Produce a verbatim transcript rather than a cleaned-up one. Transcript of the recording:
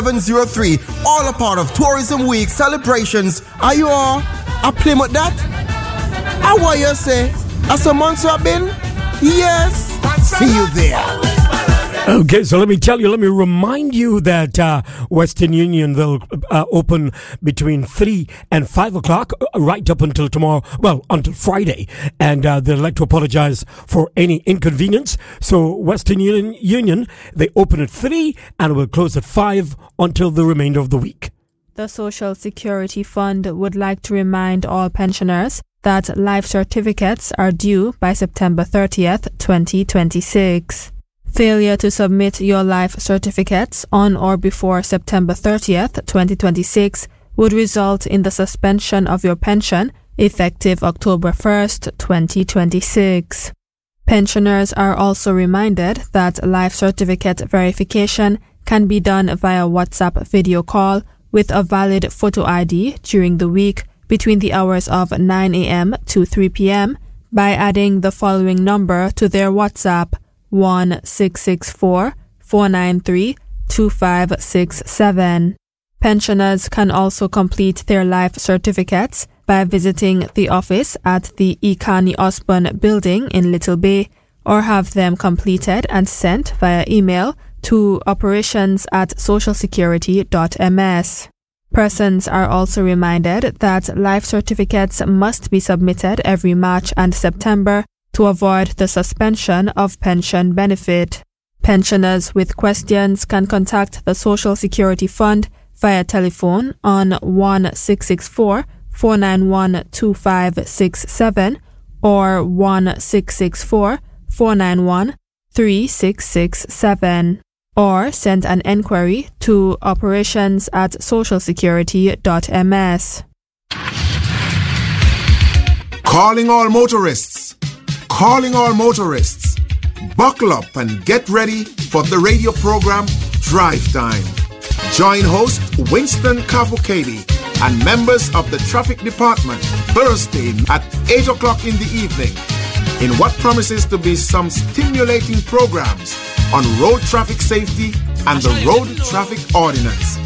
seven zero three, all a part of Tourism Week celebrations. Are you all a Plymouth that? How are you say? As a month you have been? Yes. See you there. Okay, so let me tell you, let me remind you that uh, Western Union will uh, open between three and five o'clock, right up until tomorrow, well, until Friday. And uh, they'd like to apologize for any inconvenience. So Western Union, Union, they open at three and will close at five until the remainder of the week. The Social Security Fund would like to remind all pensioners that life certificates are due by September thirtieth, twenty twenty-six. Failure to submit your life certificates on or before September thirtieth, twenty twenty-six would result in the suspension of your pension effective October first, twenty twenty-six. Pensioners are also reminded that life certificate verification can be done via WhatsApp video call with a valid photo I D during the week between the hours of nine a.m. to three p.m. by adding the following number to their WhatsApp: one six six four, four nine three, two five six seven. Pensioners can also complete their life certificates by visiting the office at the Ikani Osborne building in Little Bay, or have them completed and sent via email to operations at socialsecurity dot m s. Persons are also reminded that life certificates must be submitted every March and September to avoid the suspension of pension benefit. Pensioners with questions can contact the Social Security Fund via telephone on one six six four, four nine one, two five six seven or one six six four, four nine one, three six six seven, or send an enquiry to operations at socialsecurity dot m s. Calling all motorists. Calling all motorists. Buckle up and get ready for the radio program Drive Time. Join host Winston Kavukedi and members of the traffic department Thursday at eight o'clock in the evening in what promises to be some stimulating programs on road traffic safety and the road traffic ordinance.